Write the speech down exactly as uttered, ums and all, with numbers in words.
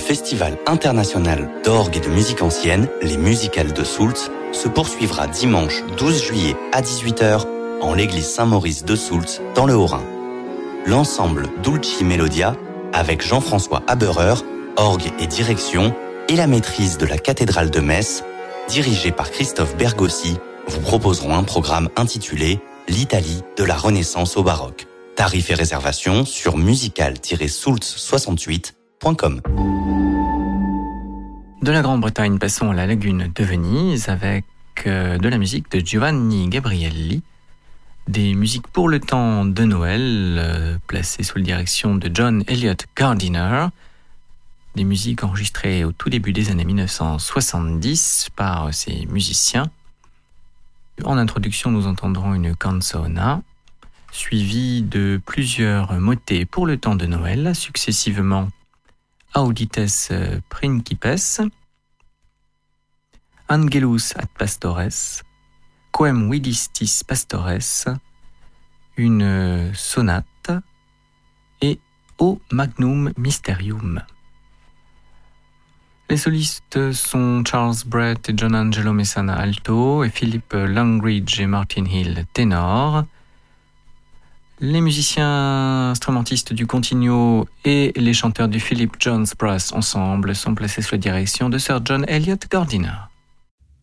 Festival international d'orgue et de musique ancienne, les Musicales de Soultz, se poursuivra dimanche douze juillet à dix-huit heures en l'église Saint-Maurice de Soultz dans le Haut-Rhin. L'ensemble Dulci Melodia, avec Jean-François Haberer, orgue et direction, et la maîtrise de la cathédrale de Metz, dirigée par Christophe Bergossi, vous proposeront un programme intitulé « L'Italie de la Renaissance au baroque ». Tarifs et réservations sur musical tiret soultz soixante-huit point com. De la Grande-Bretagne, passons à la lagune de Venise avec euh, de la musique de Giovanni Gabrielli, des musiques pour le temps de Noël, euh, placées sous la direction de John Elliott Gardiner, des musiques enregistrées au tout début des années mille neuf cent soixante-dix par ces musiciens. En introduction, nous entendrons une canzona, suivie de plusieurs motets pour le temps de Noël, successivement Audites Principes, Angelus ad Pastores, Quem vidistis Pastores, une sonate et O Magnum Mysterium. Les solistes sont Charles Brett et John Angelo Messana alto et Philip Langridge et Martin Hill ténor. Les musiciens instrumentistes du Continuo et les chanteurs du Philip Jones Brass Ensemble sont placés sous la direction de Sir John Elliott Gardiner.